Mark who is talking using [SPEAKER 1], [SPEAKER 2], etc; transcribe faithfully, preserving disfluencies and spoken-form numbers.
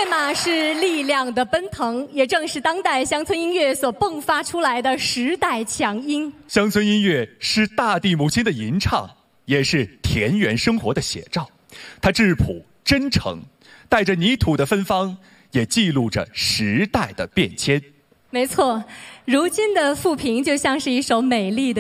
[SPEAKER 1] 乐嘛是力量的奔腾，也正是当代乡村音乐所迸发出来的时代强音。
[SPEAKER 2] 乡村音乐是大地母亲的吟唱，也是田园生活的写照。它质朴真诚，带着泥土的芬芳，也记录着时代的变迁。
[SPEAKER 1] 没错，如今的富平就像是一首美丽的